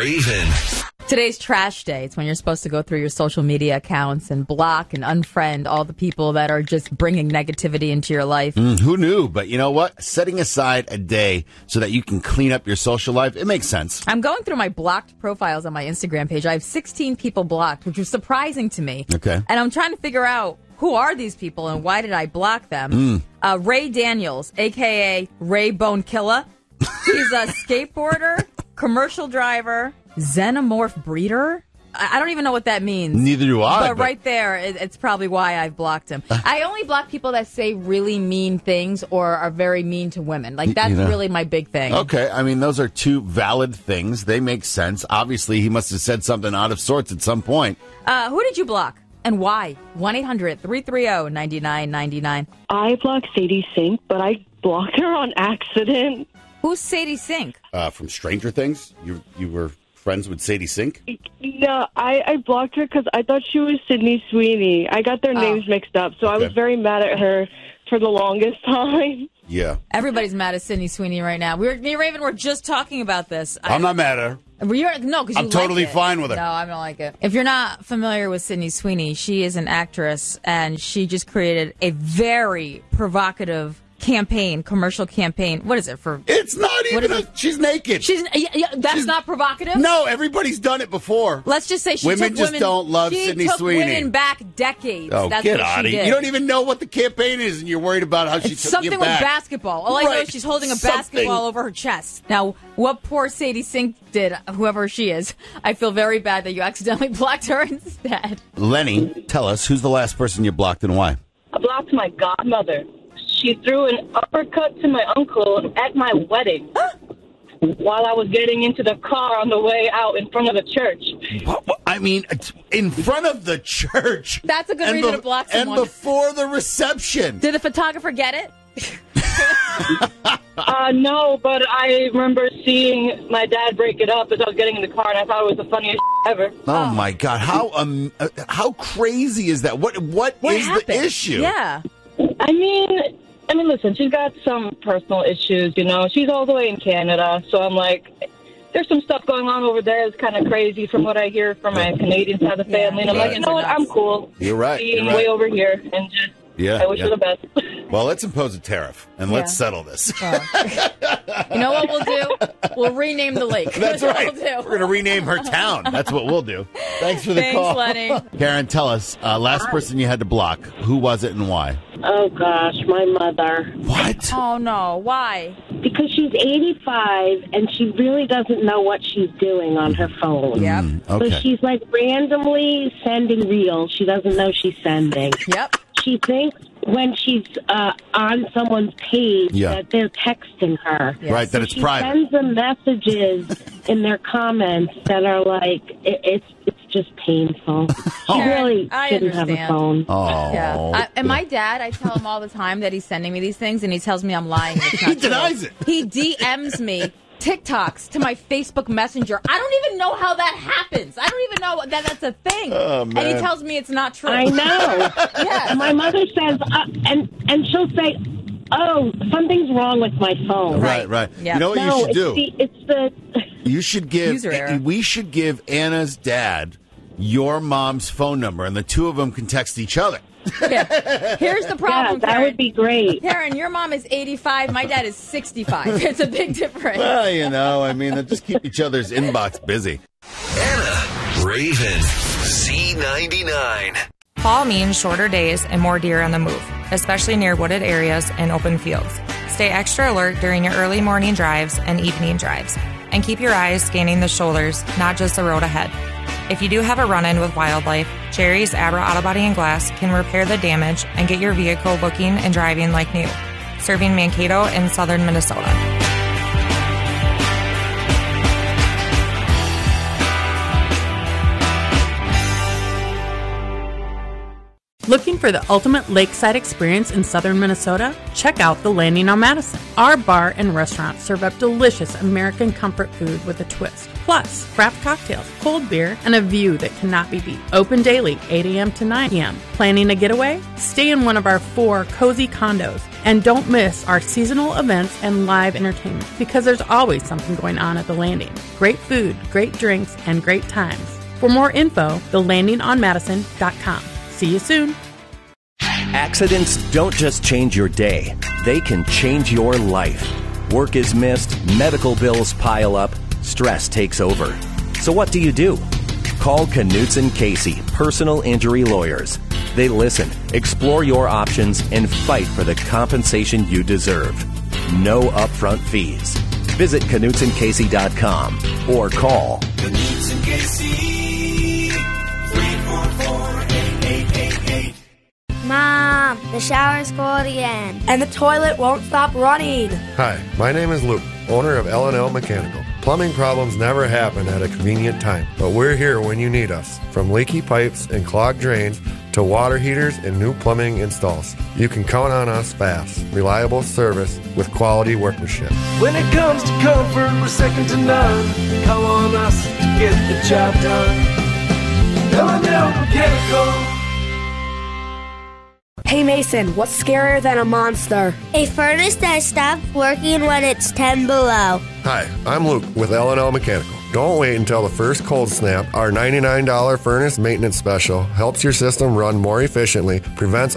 Raven. Today's trash day. It's when you're supposed to go through your social media accounts and block and unfriend all the people that are just bringing negativity into your life. Who knew? But you know what? Setting aside a day so that you can clean up your social life, it makes sense. I'm going through my blocked profiles on my Instagram page. I have 16 people blocked, which was surprising to me. Okay. And I'm trying to figure out who are these people and why did I block them? Ray Daniels, a.k.a. Ray Bone Killer. He's a skateboarder, commercial driver, xenomorph breeder. I don't even know what that means. Neither do I. But right there, it's probably why I've blocked him. I only block people that say really mean things or are very mean to women. Like, that's really my big thing. Okay, I mean, those are two valid things. They make sense. Obviously, he must have said something out of sorts at some point. Who did you block? And why? 1-800-330-9999. I blocked Sadie Sink, but I blocked her on accident. Who's Sadie Sink? From Stranger Things? You were friends with Sadie Sink? No, I blocked her because I thought she was Sydney Sweeney. I got their names mixed up, so I was very mad at her for the longest time. Yeah. Everybody's mad at Sydney Sweeney right now. Me and Raven were just talking about this. I'm not mad at her. No, because I'm totally fine with her. No, I don't like it. If you're not familiar with Sydney Sweeney, she is an actress, and she just created a very provocative commercial campaign. What is it for? It's not even. She's naked. That's not provocative? No, everybody's done it before. Let's just say women don't love Sydney Sweeney. She took women back decades. Oh, That's get what out she of here. did. You don't even know what the campaign is, and you're worried about how she took you back. Something with basketball. All I know is she's holding a basketball over her chest. Now, what poor Sadie Sink did, whoever she is, I feel very bad that you accidentally blocked her instead. Lenny, tell us, who's the last person you blocked and why? I blocked my godmother. She threw an uppercut to my uncle at my wedding while I was getting into the car on the way out in front of the church. What? I mean, in front of the church. That's a good reason to block someone. And before the reception. Did the photographer get it? No, but I remember seeing my dad break it up as I was getting in the car, and I thought it was the funniest ever. Oh, my God. How crazy is that? What is happened? The issue? Yeah. I mean, listen, she's got some personal issues, you know. She's all the way in Canada, so I'm like, there's some stuff going on over there that's kind of crazy from what I hear from my Canadian side of the family. And I'm like, you know what, I'm cool. You're right. Being way over here and just, I wish her the best. Well, let's impose a tariff, and let's settle this. You know what we'll do? We'll rename the lake. That's right. We're going to rename her town. That's what we'll do. Thanks for the call. Thanks, Lenny. Karen, tell us, last person you had to block, who was it and why? Oh, gosh, my mother. What? Oh, no. Why? Because she's 85, and she really doesn't know what she's doing on her phone. Yep. Okay. So she's, like, randomly sending reels she doesn't know she's sending. Yep. She thinks when she's on someone's page that they're texting her. Yes. Right, that it's private. She sends them messages in their comments that are like, it's just painful. She really shouldn't have a phone. Oh. Yeah. And my dad, I tell him all the time that he's sending me these things, and he tells me I'm lying. He denies it. He DMs me TikToks to my Facebook Messenger. I don't even know how that happens. I don't even know that that's a thing. Oh, man. And he tells me it's not true. I know. Yeah. My mother says, and she'll say, oh, something's wrong with my phone. Right. Yeah. You know what you should do? It's the You should give. User error. We should give Anna's dad your mom's phone number, and the two of them can text each other. Yeah. Here's the problem, that Karen. would be great. Karen, your mom is 85. My dad is 65. It's a big difference. Well, you know, I mean, they just keep each other's inbox busy. Anna, Raven, Z99. Fall means shorter days and more deer on the move, especially near wooded areas and open fields. Stay extra alert during your early morning drives and evening drives, and keep your eyes scanning the shoulders, not just the road ahead. If you do have a run-in with wildlife, Jerry's Abra Auto Body and Glass can repair the damage and get your vehicle looking and driving like new. Serving Mankato in southern Minnesota. Looking for the ultimate lakeside experience in southern Minnesota? Check out the Landing on Madison. Our bar and restaurant serve up delicious American comfort food with a twist. Plus, craft cocktails, cold beer, and a view that cannot be beat. Open daily, 8 a.m. to 9 p.m. Planning a getaway? Stay in one of our 4 cozy condos And don't miss our seasonal events and live entertainment, because there's always something going on at The Landing. Great food, great drinks, and great times. For more info, thelandingonmadison.com. See you soon. Accidents don't just change your day, they can change your life. Work is missed, medical bills pile up, stress takes over. So what do? Call Knutson Casey, personal injury lawyers. They listen, explore your options, and fight for the compensation you deserve. No upfront fees. Visit KnutsonCasey.com or call Knutson Casey, 344-8888. Mom, the shower's full again. And the toilet won't stop running. Hi, my name is Luke, owner of L&L Mechanical. Plumbing problems never happen at a convenient time, but we're here when you need us. From leaky pipes and clogged drains to water heaters and new plumbing installs. You can count on us fast, reliable service with quality workmanship. When it comes to comfort, we're second to none. Call on us to get the job done. L&L Mechanical. Hey Mason, what's scarier than a monster? A furnace that stops working when it's 10 below. Hi, I'm Luke with L&L Mechanical. Don't wait until the first cold snap. Our $99 furnace maintenance special helps your system run more efficiently, prevents